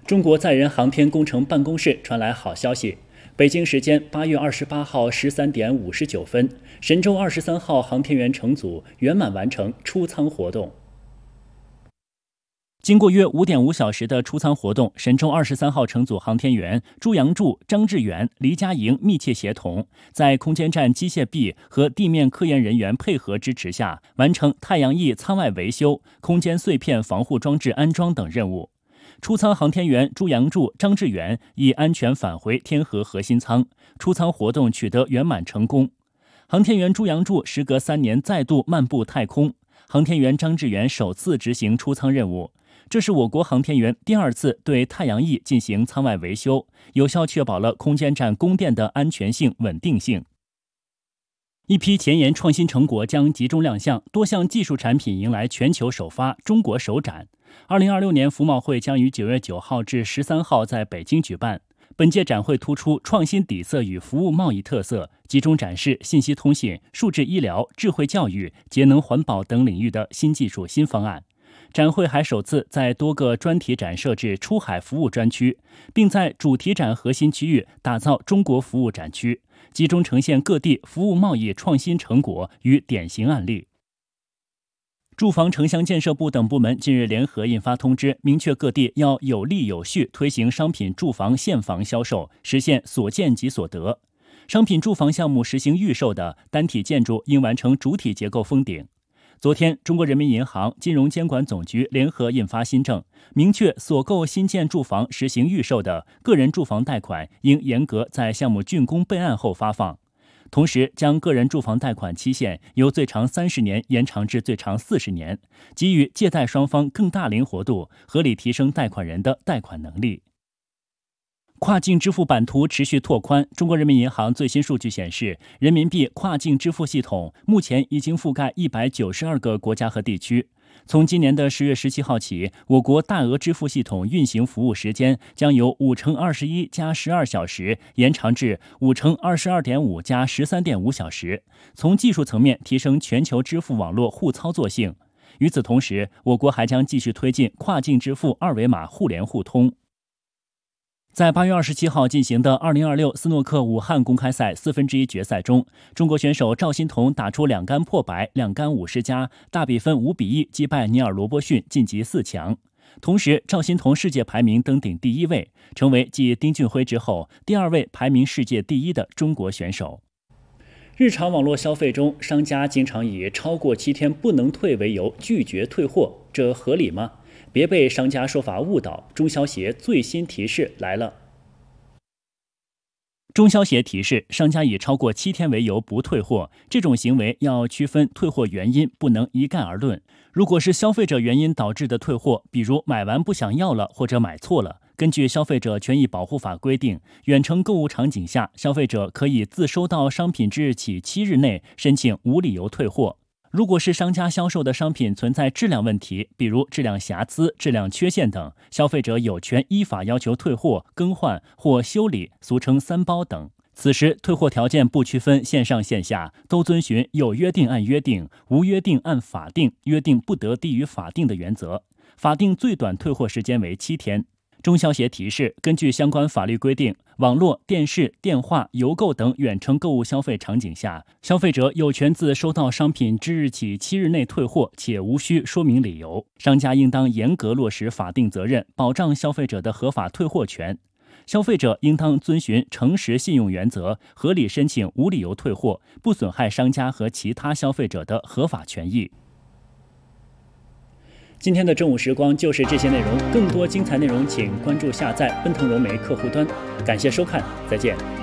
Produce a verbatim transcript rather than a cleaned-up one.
中国载人航天工程办公室传来好消息，北京时间八月二十八号十三点五十九分，神舟二十三号航天员乘组圆满完成出舱活动。经过约五点五小时的出舱活动，神舟二十三号乘组航天员朱杨柱、张志远、黎佳莹密切协同，在空间站机械臂和地面科研人员配合支持下，完成太阳翼舱外维修、空间碎片防护装置安装等任务。出舱航天员朱杨柱、张志远已安全返回天河核心舱，出舱活动取得圆满成功。航天员朱杨柱时隔三年再度漫步太空，航天员张志远首次执行出舱任务。这是我国航天员第二次对太阳翼进行舱外维修，有效确保了空间站供电的安全性、稳定性。一批前沿创新成果将集中亮相，多项技术产品迎来全球首发、中国首展。二零二六年服贸会将于九月九号至十三号在北京举办。本届展会突出创新底色与服务贸易特色，集中展示信息通信、数字医疗、智慧教育、节能环保等领域的新技术新方案。展会还首次在多个专题展设置出海服务专区，并在主题展核心区域打造中国服务展区，集中呈现各地服务贸易创新成果与典型案例。住房城乡建设部等部门近日联合印发通知，明确各地要有力有序推行商品住房现房销售，实现所见即所得。商品住房项目实行预售的单体建筑应完成主体结构封顶。昨天，中国人民银行、金融监管总局联合印发新政，明确所购新建住房实行预售的个人住房贷款应严格在项目竣工备案后发放，同时将个人住房贷款期限由最长三十年延长至最长四十年，给予借贷双方更大灵活度，合理提升贷款人的贷款能力。跨境支付版图持续拓宽。中国人民银行最新数据显示，人民币跨境支付系统目前已经覆盖一百九十二个国家和地区。从今年的十月十七号起，我国大额支付系统运行服务时间将由五乘二十一加十二小时延长至五乘二十二点五加十三点五小时，从技术层面提升全球支付网络互操作性。与此同时，我国还将继续推进跨境支付二维码互联互通。在八月二十七号进行的二零二六斯诺克武汉公开赛四分之一决赛中，中国选手赵心童打出两杆破百、两杆五十加，大比分五比一击败尼尔罗伯逊，晋级四强。同时，赵心童世界排名登顶第一位，成为继丁俊晖之后第二位排名世界第一的中国选手。日常网络消费中，商家经常以超过七天不能退为由拒绝退货，这合理吗？别被商家说法误导，中消协最新提示来了。中消协提示，商家以超过七天为由不退货，这种行为要区分退货原因，不能一概而论。如果是消费者原因导致的退货，比如买完不想要了或者买错了，根据《消费者权益保护法》规定，远程购物场景下，消费者可以自收到商品之日起七日内申请无理由退货。如果是商家销售的商品存在质量问题，比如质量瑕疵、质量缺陷等，消费者有权依法要求退货、更换或修理，俗称三包等。此时退货条件不区分线上线下，都遵循有约定按约定，无约定按法定，约定不得低于法定的原则。法定最短退货时间为七天。中消协提示，根据相关法律规定，网络、电视、电话、邮购等远程购物消费场景下，消费者有权自收到商品之日起七日内退货，且无需说明理由。商家应当严格落实法定责任，保障消费者的合法退货权。消费者应当遵循诚实信用原则，合理申请无理由退货，不损害商家和其他消费者的合法权益。今天的正午时光就是这些内容，更多精彩内容请关注下载奔腾融媒客户端。感谢收看，再见。